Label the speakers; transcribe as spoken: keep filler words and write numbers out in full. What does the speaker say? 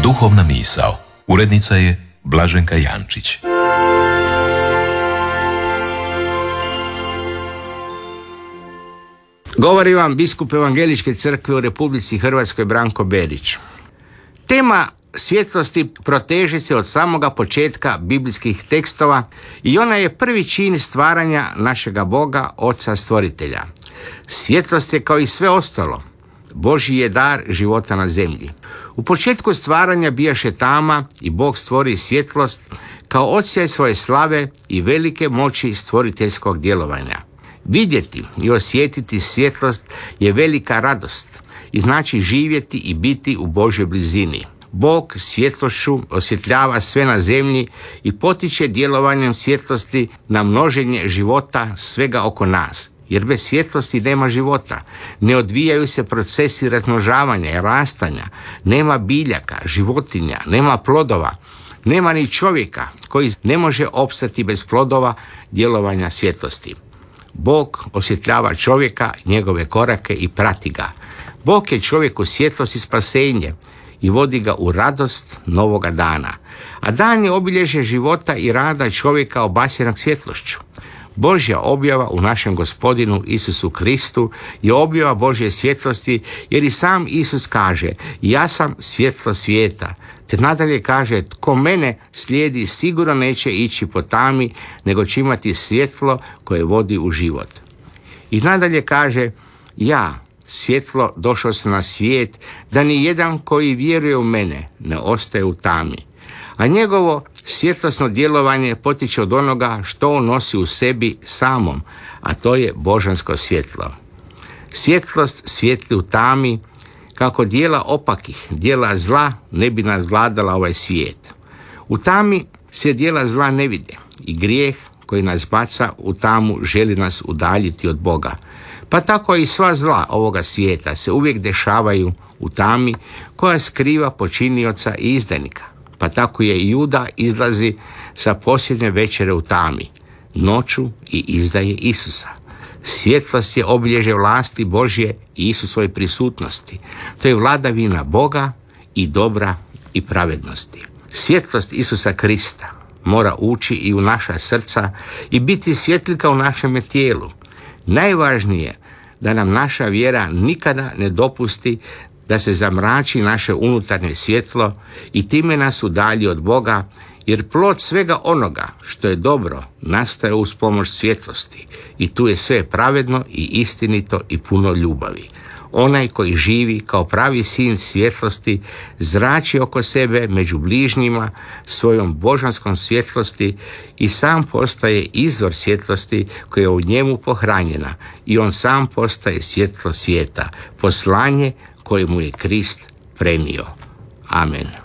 Speaker 1: Duhovna misao. Urednica je Blaženka Jančić.
Speaker 2: Govori vam biskup Evangeličke crkve u Republici Hrvatskoj Branko Berić. Tema svjetlosti proteže se od samoga početka biblijskih tekstova i ona je prvi čin stvaranja našega Boga, Oca Stvoritelja. Svjetlost je kao i sve ostalo. Božji je dar života na zemlji. U početku stvaranja bijaše tama i Bog stvori svjetlost kao odsjaj svoje slave i velike moći stvoriteljskog djelovanja. Vidjeti i osjetiti svjetlost je velika radost i znači živjeti i biti u Božjoj blizini. Bog svjetlošću osvjetljava sve na zemlji i potiče djelovanjem svjetlosti na množenje života svega oko nas. Jer bez svjetlosti nema života, ne odvijaju se procesi razmnožavanja i rastanja, nema biljaka, životinja, nema plodova, nema ni čovjeka koji ne može opstati bez plodova djelovanja svjetlosti. Bog osvjetljava čovjeka, njegove korake i prati ga. Bog je čovjeku svjetlost i spasenje i vodi ga u radost novoga dana. A dan je obilježje života i rada čovjeka obasjanog svjetlošću. Božja objava u našem Gospodinu Isusu Kristu je objava Božje svjetlosti, jer i sam Isus kaže: ja sam svjetlo svijeta. Te nadalje kaže: tko mene slijedi sigurno neće ići po tami, nego će imati svjetlo koje vodi u život. I nadalje kaže: ja, svjetlo, došao sam na svijet, da ni jedan koji vjeruje u mene ne ostaje u tami. A njegovo svjetlosno djelovanje potiče od onoga što on nosi u sebi samom, a to je božansko svjetlo. Svjetlost svijetli u tami, kako dijela opakih, dijela zla ne bi nadvladala ovaj svijet. U tami se dijela zla ne vide i grijeh koji nas baca u tamu želi nas udaljiti od Boga. Pa tako i sva zla ovoga svijeta se uvijek dešavaju u tami koja skriva počinioca i izdajnika. Pa tako je i Juda izlazi sa posljednje večere u tami, noću, i izdaje Isusa. Svjetlost je obilježje vlasti Božje i Isusove prisutnosti. To je vladavina Boga i dobra i pravednosti. Svjetlost Isusa Krista mora ući i u naša srca i biti svjetlika u našem tijelu. Najvažnije da nam naša vjera nikada ne dopusti da se zamrači naše unutarnje svjetlo i time nas udalji od Boga, jer plod svega onoga što je dobro nastaje uz pomoć svjetlosti i tu je sve pravedno i istinito i puno ljubavi. Onaj koji živi kao pravi sin svjetlosti zrači oko sebe među bližnjima svojom božanskom svjetlosti i sam postaje izvor svjetlosti koja je u njemu pohranjena i on sam postaje svjetlo svijeta, poslanje koje mu je Krist premio. Amen.